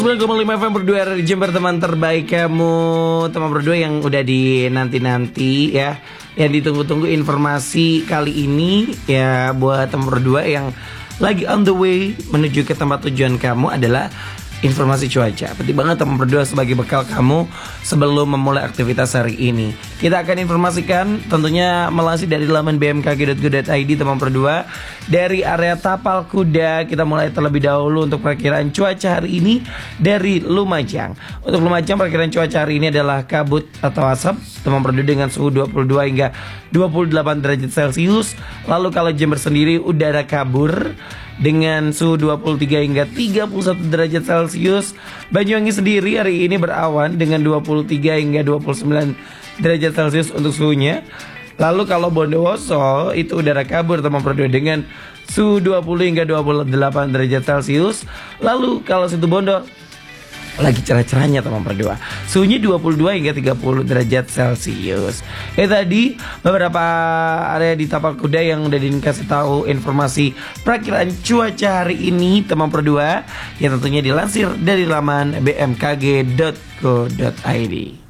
9,5 FM berdua dari Jember, teman terbaik kamu. Teman berdua yang udah di nanti-nanti ya, yang ditunggu-tunggu informasi kali ini ya. Buat teman berdua yang lagi on the way menuju ke tempat tujuan kamu adalah informasi cuaca. Penting banget teman berdua sebagai bekal kamu sebelum memulai aktivitas hari ini. Kita akan informasikan tentunya melalui dari laman bmkg.go.id teman berdua. Dari area Tapal Kuda kita mulai terlebih dahulu untuk perkiraan cuaca hari ini dari Lumajang. Untuk Lumajang perkiraan cuaca hari ini adalah kabut atau asap teman berdua dengan suhu 22 hingga 28 derajat Celcius. Lalu kalau Jember sendiri udara kabur dengan suhu 23 hingga 31 derajat Celcius. Banyuwangi sendiri hari ini berawan dengan 23 hingga 29 derajat Celcius untuk suhunya. Lalu kalau Bondowoso itu udara kabur teman berdua dengan suhu 20 hingga 28 derajat Celcius. Lalu kalau Situbondo lagi cerah-cerahnya teman berdua, suhunya 22 hingga 30 derajat Celcius. Tadi beberapa area di Tapal Kuda yang udah dikasih tahu informasi perakiraan cuaca hari ini teman berdua, yang tentunya dilansir dari laman bmkg.go.id.